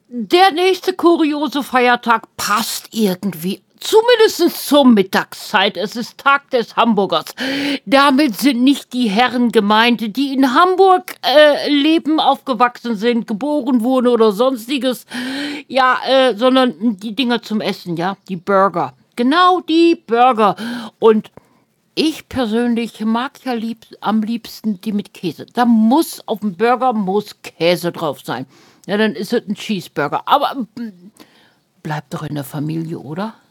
Der nächste kuriose Feiertag passt irgendwie. Zumindest zur Mittagszeit. Es ist Tag des Hamburgers. Damit sind nicht die Herren gemeint, die in Hamburg leben, aufgewachsen sind, geboren wurden oder sonstiges. Ja, sondern die Dinger zum Essen, ja, die Burger. Genau die Burger. Und ich persönlich mag ja am liebsten die mit Käse. Da muss auf dem Burger muss Käse drauf sein. Ja, dann ist es ein Cheeseburger. Aber bleibt doch in der Familie, oder?